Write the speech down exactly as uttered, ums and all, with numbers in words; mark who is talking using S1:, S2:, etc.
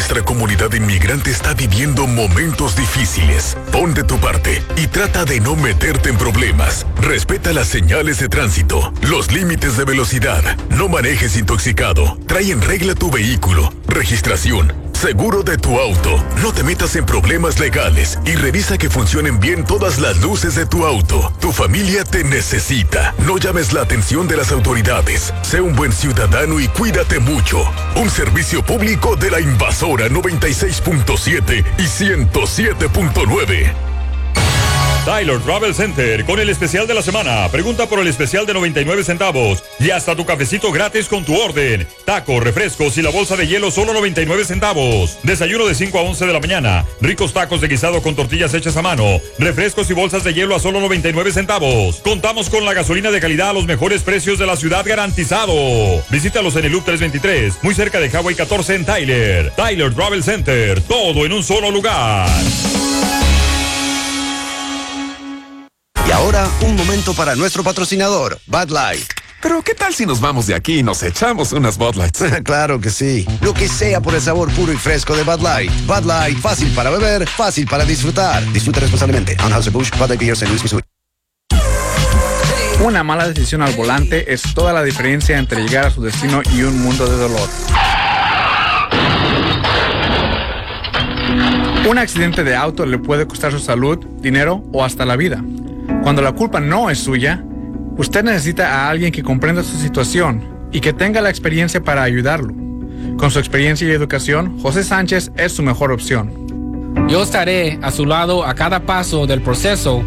S1: nuestra comunidad inmigrante está viviendo momentos difíciles. Pon de tu parte y trata de no meterte en problemas. Respeta las señales de tránsito, los límites de velocidad. No manejes intoxicado. Trae en regla tu vehículo, registración, seguro de tu auto. No te metas en problemas legales y revisa que funcionen bien todas las luces de tu auto. Tu familia te necesita. No llames la atención de las autoridades. Sé un buen ciudadano y cuídate mucho. Un servicio público de la Invasora noventa y seis punto siete y ciento siete punto nueve.
S2: Tyler Travel Center con el especial de la semana. Pregunta por el especial de noventa y nueve centavos y hasta tu cafecito gratis con tu orden. Tacos, refrescos y la bolsa de hielo solo noventa y nueve centavos. Desayuno de cinco a once de la mañana. Ricos tacos de guisado con tortillas hechas a mano. Refrescos y bolsas de hielo a solo noventa y nueve centavos. Contamos con la gasolina de calidad a los mejores precios de la ciudad garantizado. Visítalos en el Loop trescientos veintitrés, muy cerca de Highway catorce en Tyler. Tyler Travel Center, todo en un solo lugar.
S3: Y ahora, un momento para nuestro patrocinador, Bud Light.
S4: Pero ¿qué tal si nos vamos de aquí y nos echamos unas Bud Lights?
S3: Claro que sí. Lo que sea por el sabor puro y fresco de Bud Light. Bud Light, fácil para beber, fácil para disfrutar. Disfruta responsablemente. Anheuser-Busch, Bud Light Beer, Saint Louis, Missouri.
S5: Una mala decisión al volante es toda la diferencia entre llegar a su destino y un mundo de dolor. Un accidente de auto le puede costar su salud, dinero o hasta la vida. Cuando la culpa no es suya, usted necesita a alguien que comprenda su situación y que tenga la experiencia para ayudarlo. Con su experiencia y educación, José Sánchez es su mejor opción.
S6: Yo estaré a su lado a cada paso del proceso